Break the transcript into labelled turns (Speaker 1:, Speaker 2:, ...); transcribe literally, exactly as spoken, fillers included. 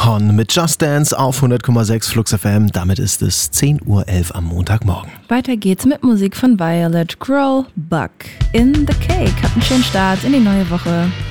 Speaker 1: Con mit Just Dance auf hundert Komma sechs Flux F M. Damit ist es zehn Uhr elf am Montagmorgen.
Speaker 2: Weiter geht's mit Musik von Violet, Grohl, Buck. In the Cake. Habt einen schönen Start in die neue Woche.